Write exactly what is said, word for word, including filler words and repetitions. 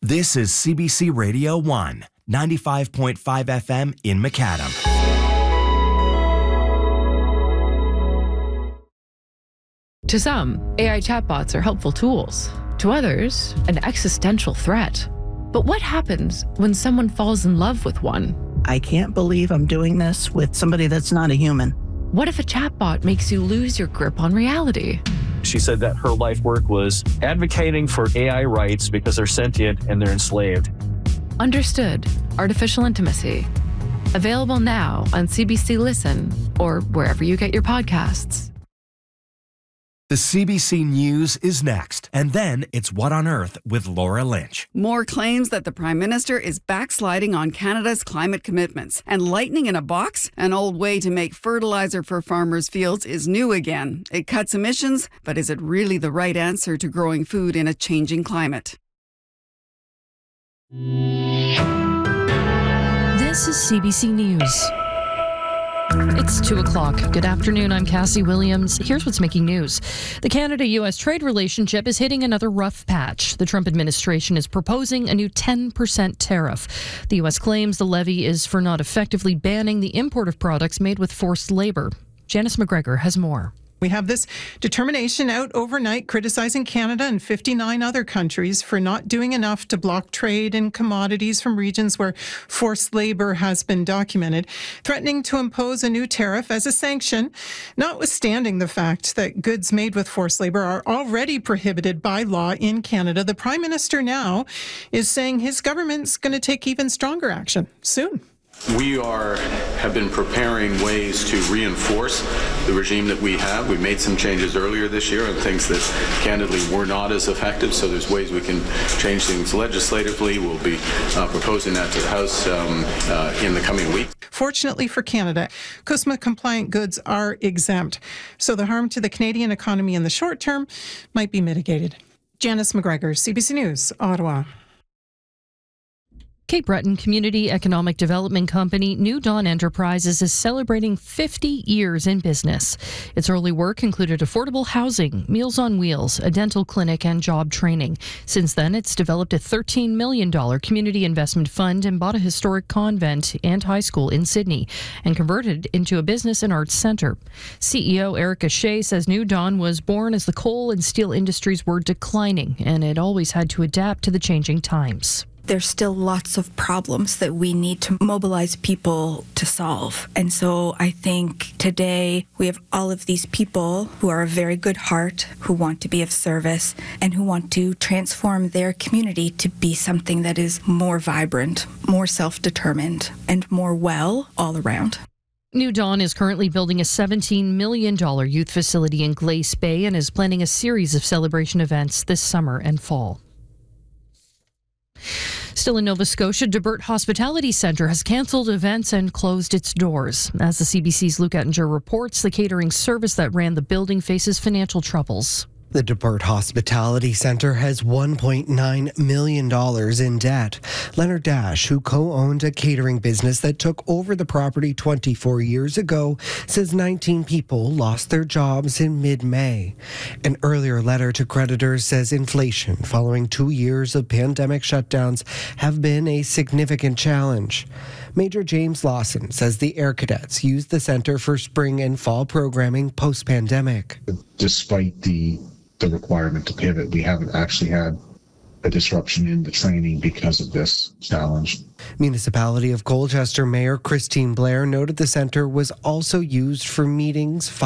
This is C B C Radio one, ninety-five point five F M in Macadam. To some, A I chatbots are helpful tools. To others, an existential threat. But what happens when someone falls in love with one? I can't believe I'm doing this with somebody that's not a human. What if a chatbot makes you lose your grip on reality? She said that her life work was advocating for A I rights because they're sentient and they're enslaved. Understood. Artificial Intimacy. Available now on C B C Listen or wherever you get your podcasts. The C B C News is next, and then it's What on Earth with Laura Lynch. More claims that the Prime Minister is backsliding on Canada's climate commitments. And lightning in a box? An old way to make fertilizer for farmers' fields is new again. It cuts emissions, but is it really the right answer to growing food in a changing climate? This is C B C News. It's two o'clock. Good afternoon. I'm Cassie Williams. Here's what's making news. The Canada-U S trade relationship is hitting another rough patch. The Trump administration is proposing a new ten percent tariff. The U S claims the levy is for not effectively banning the import of products made with forced labor. Janice McGregor has more. We have this determination out overnight criticizing Canada and fifty-nine other countries for not doing enough to block trade in commodities from regions where forced labor has been documented, threatening to impose a new tariff as a sanction, notwithstanding the fact that goods made with forced labor are already prohibited by law in Canada. The Prime Minister now is saying his government's going to take even stronger action soon. We are have been preparing ways to reinforce the regime that we have. We made some changes earlier this year on things that candidly were not as effective, so there's ways we can change things legislatively. We'll be uh, proposing that to the House um, uh, in the coming week. Fortunately for Canada, CUSMA-compliant goods are exempt, so the harm to the Canadian economy in the short term might be mitigated. Janice McGregor, C B C News, Ottawa. Cape Breton Community Economic Development Company New Dawn Enterprises is celebrating fifty years in business. Its early work included affordable housing, Meals on Wheels, a dental clinic, and job training. Since then, it's developed a thirteen million dollars community investment fund and bought a historic convent and high school in Sydney and converted it into a business and arts centre. C E O Erica Shea says New Dawn was born as the coal and steel industries were declining, and it always had to adapt to the changing times. There's still lots of problems that we need to mobilize people to solve. And so I think today we have all of these people who are of very good heart, who want to be of service, and who want to transform their community to be something that is more vibrant, more self-determined, and more well all around. New Dawn is currently building a seventeen million dollars youth facility in Glace Bay and is planning a series of celebration events this summer and fall. Still in Nova Scotia, DeBert Hospitality Centre has cancelled events and closed its doors. As the C B C's Luke Ettinger reports, the catering service that ran the building faces financial troubles. The DeBert Hospitality Centre has one point nine million dollars in debt. Leonard Dash, who co-owned a catering business that took over the property twenty-four years ago, says nineteen people lost their jobs in mid-May. An earlier letter to creditors says inflation following two years of pandemic shutdowns have been a significant challenge. Major James Lawson says the Air Cadets used the centre for spring and fall programming post-pandemic. Despite the the requirement to pivot, we haven't actually had a disruption in the training because of this challenge. Municipality of Colchester Mayor Christine Blair noted the centre was also used for meetings,